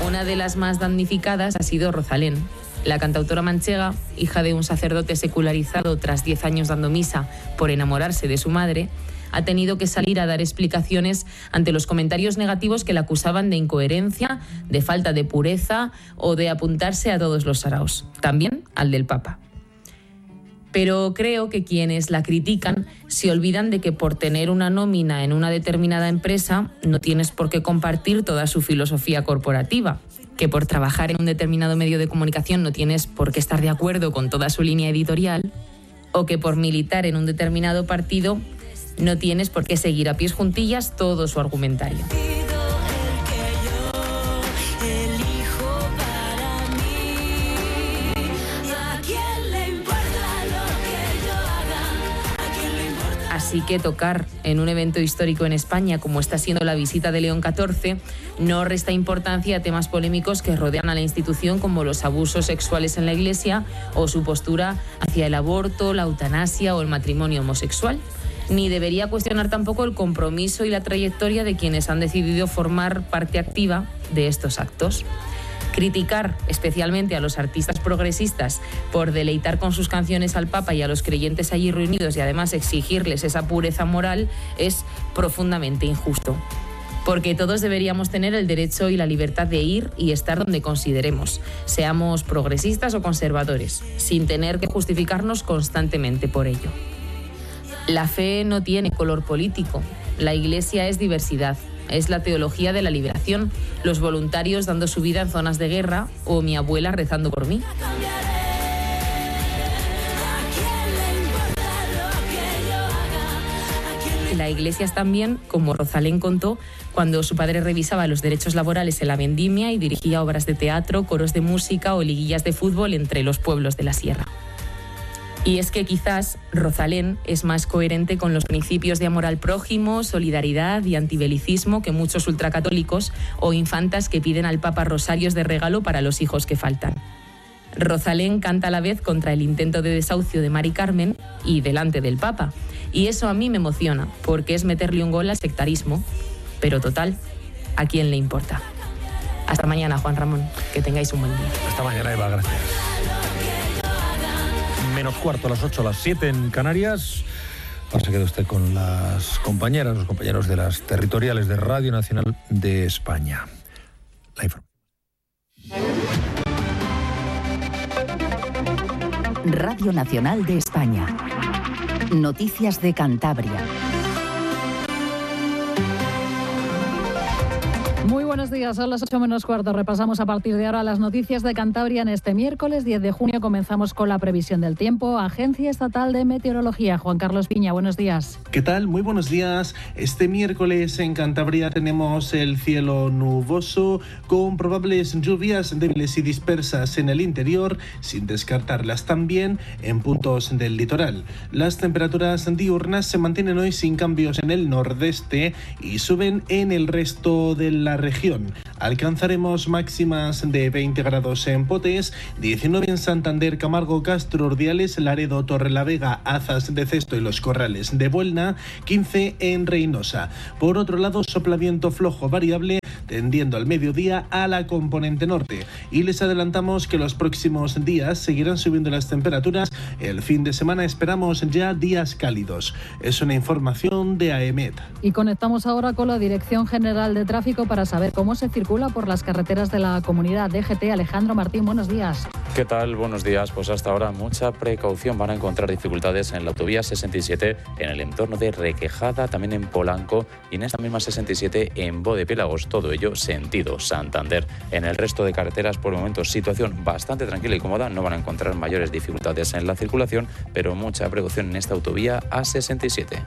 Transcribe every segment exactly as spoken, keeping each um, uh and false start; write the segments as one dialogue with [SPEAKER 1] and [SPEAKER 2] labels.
[SPEAKER 1] Una de las más damnificadas ha sido Rosalén. La cantautora manchega, hija de un sacerdote secularizado tras diez años dando misa por enamorarse de su madre, ha tenido que salir a dar explicaciones ante los comentarios negativos que la acusaban de incoherencia, de falta de pureza o de apuntarse a todos los saraos, también al del Papa. Pero creo que quienes la critican se olvidan de que por tener una nómina en una determinada empresa no tienes por qué compartir toda su filosofía corporativa, que por trabajar en un determinado medio de comunicación no tienes por qué estar de acuerdo con toda su línea editorial, o que por militar en un determinado partido no tienes por qué seguir a pies juntillas todo su argumentario. Así que tocar en un evento histórico en España, como está siendo la visita de León catorce, no resta importancia a temas polémicos que rodean a la institución, como los abusos sexuales en la Iglesia o su postura hacia el aborto, la eutanasia o el matrimonio homosexual. Ni debería cuestionar tampoco el compromiso y la trayectoria de quienes han decidido formar parte activa de estos actos. Criticar especialmente a los artistas progresistas por deleitar con sus canciones al Papa y a los creyentes allí reunidos y además exigirles esa pureza moral es profundamente injusto. Porque todos deberíamos tener el derecho y la libertad de ir y estar donde consideremos, seamos progresistas o conservadores, sin tener que justificarnos constantemente por ello. La fe no tiene color político, la Iglesia es diversidad. Es la teología de la liberación, los voluntarios dando su vida en zonas de guerra o mi abuela rezando por mí. La Iglesia es también, como Rosalén contó, cuando su padre revisaba los derechos laborales en la vendimia y dirigía obras de teatro, coros de música o liguillas de fútbol entre los pueblos de la sierra. Y es que quizás Rosalén es más coherente con los principios de amor al prójimo, solidaridad y antibelicismo que muchos ultracatólicos o infantas que piden al Papa rosarios de regalo para los hijos que faltan. Rosalén canta a la vez contra el intento de desahucio de Mari Carmen y delante del Papa. Y eso a mí me emociona, porque es meterle un gol al sectarismo. Pero total, ¿a quién le importa? Hasta mañana, Juan Ramón. Que tengáis un buen día.
[SPEAKER 2] Hasta mañana, Eva. Gracias. Menos cuarto, a las ocho, a las siete en Canarias. Ahora se queda usted con las compañeras, los compañeros de las territoriales de Radio Nacional de España. La información.
[SPEAKER 3] Radio Nacional de España. Noticias de Cantabria.
[SPEAKER 4] Muy buenos días, son las ocho menos cuarto. Repasamos a partir de ahora las noticias de Cantabria en este miércoles diez de junio. Comenzamos con la previsión del tiempo. Agencia Estatal de Meteorología. Juan Carlos Piña, buenos días.
[SPEAKER 5] ¿Qué tal? Muy buenos días. Este miércoles en Cantabria tenemos el cielo nuboso con probables lluvias débiles y dispersas en el interior, sin descartarlas también en puntos del litoral. Las temperaturas diurnas se mantienen hoy sin cambios en el nordeste y suben en el resto de la región. Alcanzaremos máximas de veinte grados en Potes, diecinueve en Santander, Camargo, Castro, Urdiales, Laredo, Torrelavega, Azas de Cesto y Los Corrales de Buelna, quince en Reynosa. Por otro lado, sopla viento flojo variable tendiendo al mediodía a la componente norte. Y les adelantamos que los próximos días seguirán subiendo las temperaturas. El fin de semana esperamos ya días cálidos. Es una información de AEMET.
[SPEAKER 4] Y conectamos ahora con la Dirección General de Tráfico para saber cómo se circula por las carreteras de la comunidad. D G T, Alejandro Martín, buenos días.
[SPEAKER 6] ¿Qué tal? Buenos días. Pues hasta ahora mucha precaución. Van a encontrar dificultades en la autovía sesenta y siete, en el entorno de Requejada, también en Polanco y en esta misma sesenta y siete en Bodepiélagos. Todo ello sentido Santander. En el resto de carreteras, por el momento, situación bastante tranquila y cómoda. No van a encontrar mayores dificultades en la circulación, pero mucha precaución en esta autovía A sesenta y siete.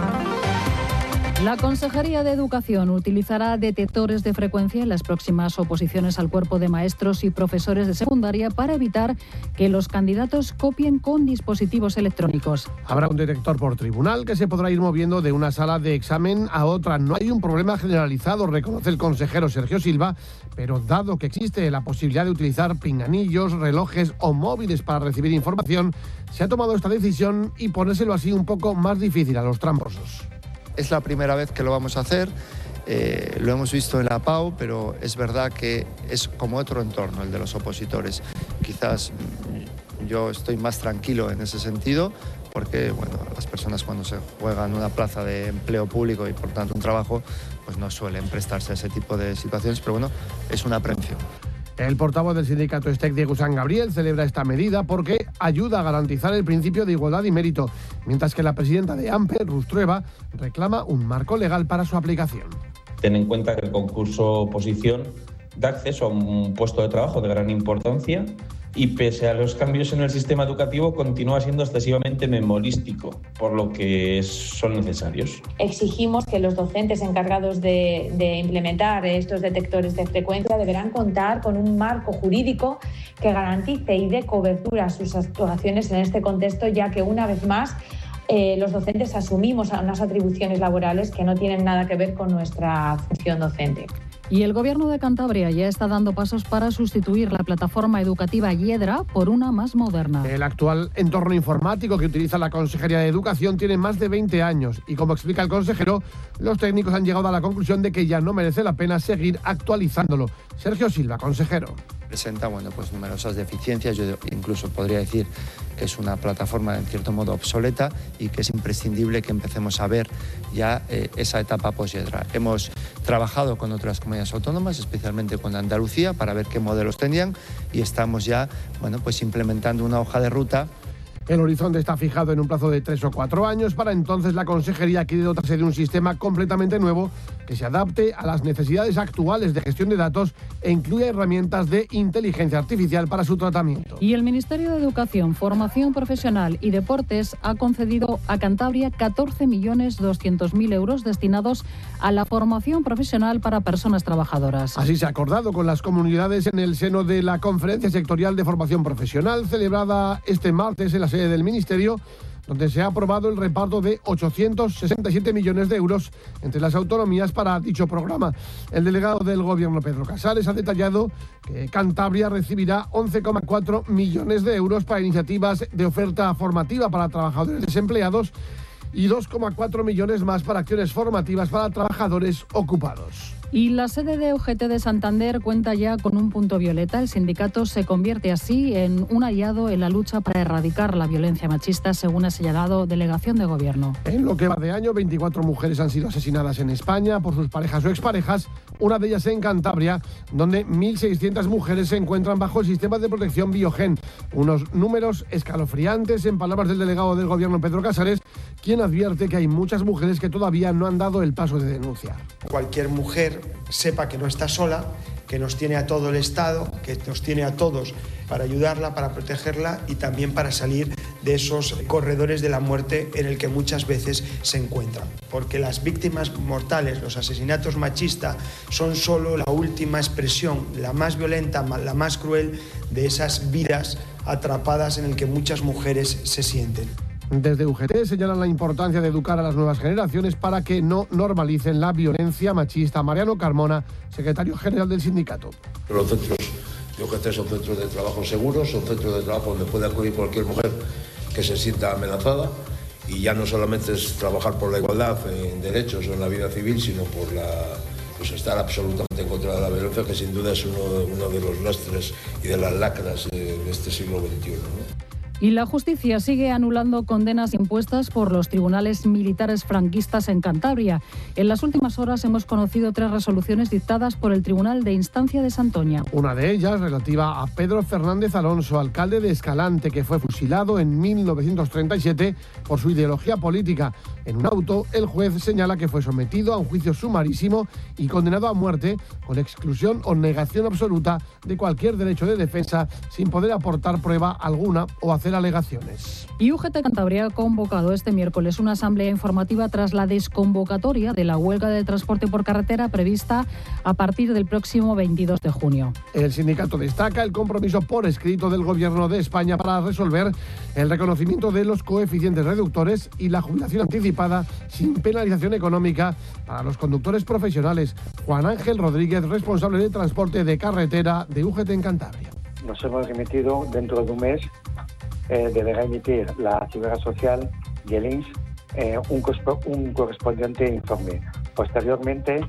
[SPEAKER 4] La Consejería de Educación utilizará detectores de frecuencia en las próximas oposiciones al cuerpo de maestros y profesores de secundaria para evitar que los candidatos copien con dispositivos electrónicos.
[SPEAKER 7] Habrá un detector por tribunal que se podrá ir moviendo de una sala de examen a otra. No hay un problema generalizado, reconoce el consejero Sergio Silva, pero dado que existe la posibilidad de utilizar pinganillos, relojes o móviles para recibir información, se ha tomado esta decisión y ponérselo así un poco más difícil a los tramposos.
[SPEAKER 8] Es la primera vez que lo vamos a hacer Eh, lo hemos visto en la P A U, pero es verdad que es como otro entorno el de los opositores. Quizás yo estoy más tranquilo en ese sentido, porque bueno, las personas cuando se juegan una plaza de empleo público y por tanto un trabajo, pues no suelen prestarse a ese tipo de situaciones, pero bueno, es una aprehensión.
[SPEAKER 7] El portavoz del sindicato STEC, Diego San Gabriel, celebra esta medida porque ayuda a garantizar el principio de igualdad y mérito, mientras que la presidenta de AMPE, Rustrueva, reclama un marco legal para su aplicación.
[SPEAKER 9] Ten en cuenta que el concurso oposición da acceso a un puesto de trabajo de gran importancia y pese a los cambios en el sistema educativo continúa siendo excesivamente memorístico, por lo que son necesarios.
[SPEAKER 10] Exigimos que los docentes encargados de, de implementar estos detectores de frecuencia deberán contar con un marco jurídico que garantice y dé cobertura a sus actuaciones en este contexto, ya que una vez más eh, los docentes asumimos unas atribuciones laborales que no tienen nada que ver con nuestra función docente.
[SPEAKER 4] Y el Gobierno de Cantabria ya está dando pasos para sustituir la plataforma educativa Hiedra por una más moderna.
[SPEAKER 7] El actual entorno informático que utiliza la Consejería de Educación tiene más de veinte años y, como explica el consejero, los técnicos han llegado a la conclusión de que ya no merece la pena seguir actualizándolo. Sergio Silva, consejero.
[SPEAKER 8] Presenta bueno, pues numerosas deficiencias, yo incluso podría decir que es una plataforma en cierto modo obsoleta y que es imprescindible que empecemos a ver ya eh, esa etapa post-Hiedra. Hemos trabajado con otras comunidades autónomas, especialmente con Andalucía, para ver qué modelos tenían y estamos ya bueno, pues implementando una hoja de ruta.
[SPEAKER 7] El horizonte está fijado en un plazo de tres o cuatro años. Para entonces, la Consejería quiere dotarse de un sistema completamente nuevo que se adapte a las necesidades actuales de gestión de datos e incluya herramientas de inteligencia artificial para su tratamiento.
[SPEAKER 4] Y el Ministerio de Educación, Formación Profesional y Deportes ha concedido a Cantabria catorce millones doscientos mil euros destinados a la formación profesional para personas trabajadoras.
[SPEAKER 7] Así se ha acordado con las comunidades en el seno de la Conferencia Sectorial de Formación Profesional, celebrada este martes en la sede del Ministerio, donde se ha aprobado el reparto de ochocientos sesenta y siete millones de euros entre las autonomías para dicho programa. El delegado del Gobierno, Pedro Casares, ha detallado que Cantabria recibirá once coma cuatro millones de euros para iniciativas de oferta formativa para trabajadores desempleados y dos coma cuatro millones más para acciones formativas para trabajadores ocupados.
[SPEAKER 4] Y la sede de U G T de Santander cuenta ya con un punto violeta. El sindicato se convierte así en un aliado en la lucha para erradicar la violencia machista, según ha señalado Delegación de Gobierno.
[SPEAKER 7] En lo que va de año, veinticuatro mujeres han sido asesinadas en España por sus parejas o exparejas, una de ellas en Cantabria, donde mil seiscientas mujeres se encuentran bajo el sistema de protección Biogen. Unos números escalofriantes, en palabras del delegado del Gobierno, Pedro Casares, quien advierte que hay muchas mujeres que todavía no han dado el paso de denunciar.
[SPEAKER 11] Cualquier mujer sepa que no está sola, que nos tiene a todo el Estado, que nos tiene a todos para ayudarla, para protegerla y también para salir de esos corredores de la muerte en el que muchas veces se encuentran. Porque las víctimas mortales, los asesinatos machistas, son solo la última expresión, la más violenta, la más cruel de esas vidas atrapadas en el que muchas mujeres se sienten.
[SPEAKER 7] Desde U G T señalan la importancia de educar a las nuevas generaciones para que no normalicen la violencia machista. Mariano Carmona, secretario general del sindicato.
[SPEAKER 12] Los centros de U G T son centros de trabajo seguros, son centros de trabajo donde puede acudir cualquier mujer que se sienta amenazada, y ya no solamente es trabajar por la igualdad en derechos o en la vida civil, sino por la pues estar absolutamente en contra de la violencia, que sin duda es uno, uno de los lastres y de las lacras de este siglo veintiuno, ¿no?
[SPEAKER 4] Y la justicia sigue anulando condenas impuestas por los tribunales militares franquistas en Cantabria. En las últimas horas hemos conocido tres resoluciones dictadas por el Tribunal de Instancia de Santoña.
[SPEAKER 7] Una de ellas relativa a Pedro Fernández Alonso, alcalde de Escalante, que fue fusilado en mil novecientos treinta y siete por su ideología política. En un auto, el juez señala que fue sometido a un juicio sumarísimo y condenado a muerte con exclusión o negación absoluta de cualquier derecho de defensa, sin poder aportar prueba alguna o hacer alegaciones.
[SPEAKER 4] Y U G T Cantabria ha convocado este miércoles una asamblea informativa tras la desconvocatoria de la huelga de transporte por carretera prevista a partir del próximo veintidós de junio.
[SPEAKER 7] El sindicato destaca el compromiso por escrito del Gobierno de España para resolver el reconocimiento de los coeficientes reductores y la jubilación anticipada sin penalización económica para los conductores profesionales. Juan Ángel Rodríguez, responsable de transporte de carretera de U G T en Cantabria.
[SPEAKER 13] Nos hemos remitido dentro de un mes. Eh, deberá emitir la Seguridad Social y el I N S eh, un, un correspondiente informe. Posteriormente,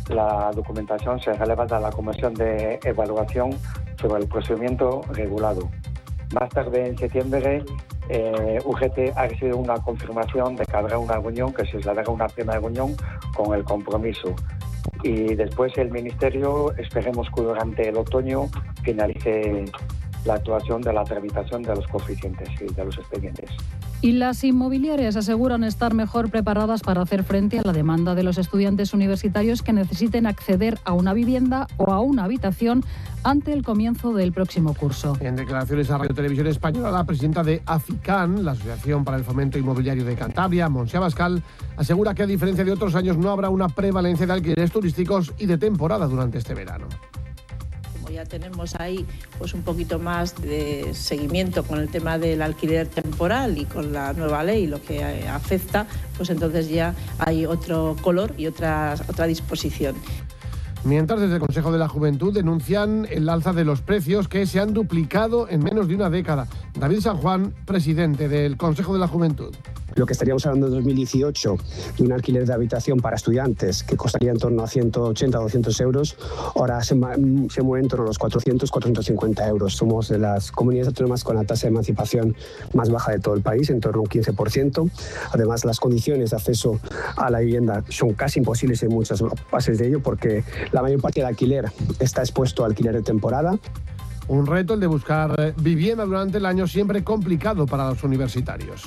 [SPEAKER 13] la documentación se releva a la Comisión de Evaluación sobre el procedimiento regulado. Más tarde, en septiembre, eh, U G T ha recibido una confirmación de que habrá una reunión, que se celebrará una primera reunión con el compromiso. Y después el Ministerio, esperemos que durante el otoño finalice la actuación de la tramitación de los coeficientes y de los expedientes.
[SPEAKER 4] Y las inmobiliarias aseguran estar mejor preparadas para hacer frente a la demanda de los estudiantes universitarios que necesiten acceder a una vivienda o a una habitación ante el comienzo del próximo curso.
[SPEAKER 7] En declaraciones a Radio Televisión Española, la presidenta de AFICAN, la Asociación para el Fomento Inmobiliario de Cantabria, Montse Abascal, asegura que a diferencia de otros años no habrá una prevalencia de alquileres turísticos y de temporada durante este verano.
[SPEAKER 14] Ya tenemos ahí pues un poquito más de seguimiento con el tema del alquiler temporal y con la nueva ley lo que afecta, pues entonces ya hay otro color y otra, otra disposición.
[SPEAKER 7] Mientras, desde el Consejo de la Juventud denuncian el alza de los precios que se han duplicado en menos de una década. David San Juan, presidente del Consejo de la Juventud.
[SPEAKER 15] Lo que estaríamos hablando en dos mil dieciocho de un alquiler de habitación para estudiantes que costaría en torno a ciento ochenta a doscientos euros, ahora se, se mueve en torno a los cuatrocientos a cuatrocientos cincuenta euros. Somos de las comunidades autónomas con la tasa de emancipación más baja de todo el país, en torno a un quince por ciento. Además, las condiciones de acceso a la vivienda son casi imposibles en muchas fases de ello, porque la mayor parte del alquiler está expuesto a alquiler de temporada.
[SPEAKER 7] Un reto el de buscar vivienda durante el año, siempre complicado para los universitarios.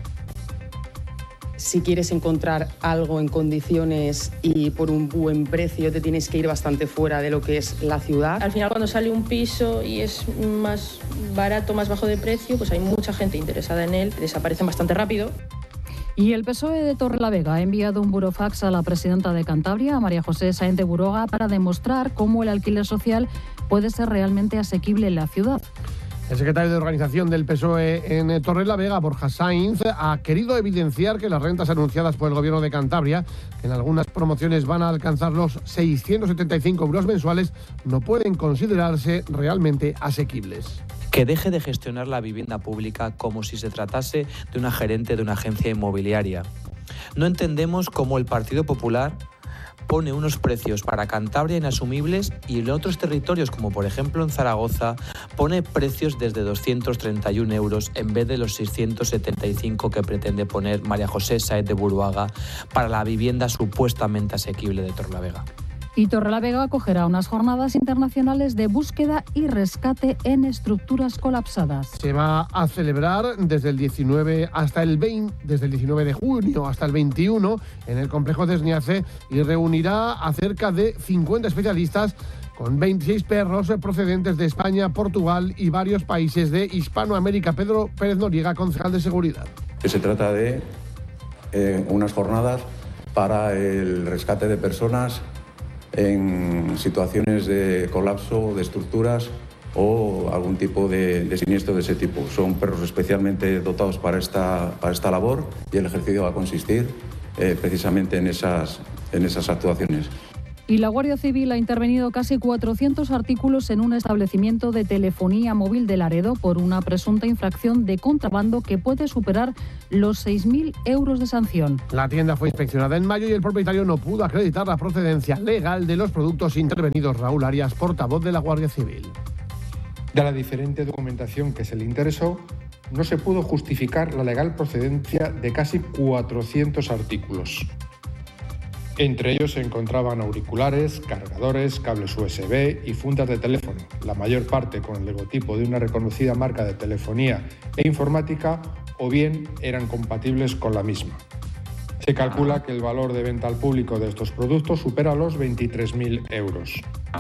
[SPEAKER 16] Si quieres encontrar algo en condiciones y por un buen precio, te tienes que ir bastante fuera de lo que es la ciudad.
[SPEAKER 17] Al final, cuando sale un piso y es más barato, más bajo de precio, pues hay mucha gente interesada en él, desaparecen bastante rápido.
[SPEAKER 4] Y el P S O E de Torrelavega ha enviado un burofax a la presidenta de Cantabria, a María José Sáenz de Buroga, para demostrar cómo el alquiler social puede ser realmente asequible en la ciudad.
[SPEAKER 7] El secretario de Organización del P S O E en Torrelavega, Borja Sainz, ha querido evidenciar que las rentas anunciadas por el Gobierno de Cantabria, que en algunas promociones van a alcanzar los seiscientos setenta y cinco euros mensuales, no pueden considerarse realmente asequibles.
[SPEAKER 18] Que deje de gestionar la vivienda pública como si se tratase de una gerente de una agencia inmobiliaria. No entendemos cómo el Partido Popular pone unos precios para Cantabria inasumibles y en otros territorios, como por ejemplo en Zaragoza, pone precios desde doscientos treinta y uno euros en vez de los seiscientos setenta y cinco que pretende poner María José Sáenz de Buroga para la vivienda supuestamente asequible de Torrelavega.
[SPEAKER 4] Y Torrelavega acogerá unas jornadas internacionales de búsqueda y rescate en estructuras colapsadas.
[SPEAKER 7] Se va a celebrar desde el diecinueve hasta el veinte, desde el diecinueve de junio hasta el veintiuno en el complejo de Esniace y reunirá a cerca de cincuenta especialistas con veintiséis perros procedentes de España, Portugal y varios países de Hispanoamérica. Pedro Pérez Noriega, concejal de Seguridad.
[SPEAKER 19] Se trata de eh, unas jornadas para el rescate de personas en situaciones de colapso de estructuras o algún tipo de, de siniestro de ese tipo. Son perros especialmente dotados para esta, para esta labor y el ejercicio va a consistir eh, precisamente en esas, en esas actuaciones.
[SPEAKER 4] Y la Guardia Civil ha intervenido casi cuatrocientos artículos en un establecimiento de telefonía móvil de Laredo por una presunta infracción de contrabando que puede superar los seis mil euros de sanción.
[SPEAKER 7] La tienda fue inspeccionada en mayo y el propietario no pudo acreditar la procedencia legal de los productos intervenidos. Raúl Arias, portavoz de la Guardia Civil.
[SPEAKER 20] De la diferente documentación que se le interesó, no se pudo justificar la legal procedencia de casi cuatrocientos artículos. Entre ellos se encontraban auriculares, cargadores, cables U S B y fundas de teléfono, la mayor parte con el logotipo de una reconocida marca de telefonía e informática, o bien eran compatibles con la misma. Se calcula que el valor de venta al público de estos productos supera los veintitrés mil euros.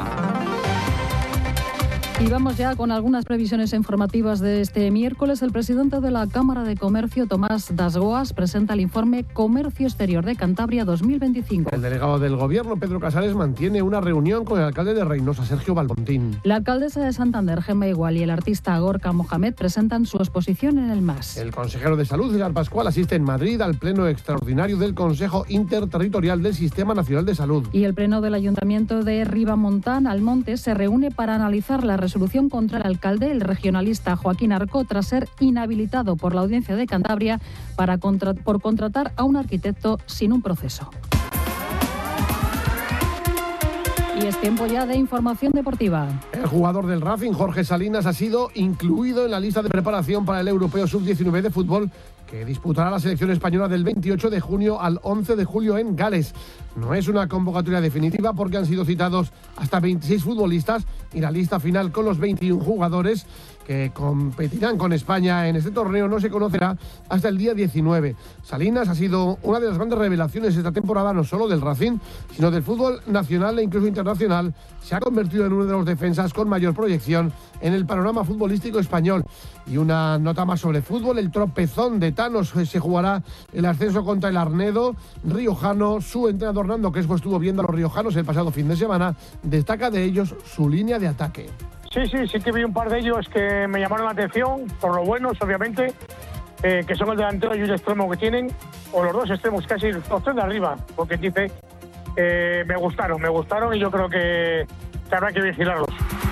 [SPEAKER 4] Y vamos ya con algunas previsiones informativas de este miércoles. El presidente de la Cámara de Comercio, Tomás Dasgoas, presenta el informe Comercio Exterior de Cantabria dos mil veinticinco.
[SPEAKER 7] El delegado del Gobierno, Pedro Casares, mantiene una reunión con el alcalde de Reynosa, Sergio Balbontín.
[SPEAKER 4] La alcaldesa de Santander, Gemma Igual, y el artista Gorka Mohamed presentan su exposición en el M A S.
[SPEAKER 7] El consejero de Salud, Pilar Pascual, asiste en Madrid al pleno extraordinario del Consejo Interterritorial del Sistema Nacional de Salud.
[SPEAKER 4] Y el pleno del Ayuntamiento de Ribamontán, Almonte, se reúne para analizar la resolución contra el alcalde, el regionalista Joaquín Arco, tras ser inhabilitado por la Audiencia de Cantabria para contra- por contratar a un arquitecto sin un proceso. Tiempo ya de información deportiva.
[SPEAKER 7] El jugador del Racing, Jorge Salinas, ha sido incluido en la lista de preparación para el Europeo sub diecinueve de fútbol que disputará la selección española del veintiocho de junio al once de julio en Gales. No es una convocatoria definitiva porque han sido citados hasta veintiséis futbolistas y la lista final con los veintiún jugadores que competirán con España en este torneo no se conocerá hasta el día diecinueve. Salinas ha sido una de las grandes revelaciones esta temporada, no solo del Racing, sino del fútbol nacional e incluso internacional. Se ha convertido en uno de los defensas con mayor proyección en el panorama futbolístico español. Y una nota más sobre fútbol: el tropezón de Thanos. Se jugará el ascenso contra el Arnedo riojano. Su entrenador Nando Crespo estuvo viendo a los riojanos el pasado fin de semana. Destaca de ellos su línea de ataque.
[SPEAKER 21] Sí, sí, sí que vi un par de ellos que me llamaron la atención, por lo buenos, obviamente, eh, que son el delantero y un extremo que tienen, o los dos extremos, casi los tres de arriba, porque dice, eh, me gustaron, me gustaron y yo creo que, que habrá que vigilarlos.